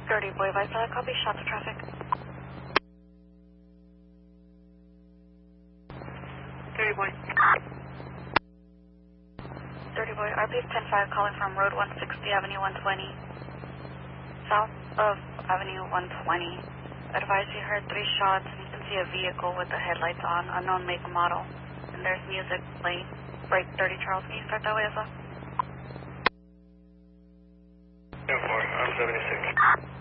30 boy, Vice, copy, shot to traffic. 30 boy. 30 boy, RP's 10-5 calling from Road 160, Avenue 120. South of Avenue 120. Advise you heard 3 shots and you can see a vehicle with the headlights on, unknown make and model. And there's music playing. Break 30 Charles, can you start that way as well? 10-4, I'm 76.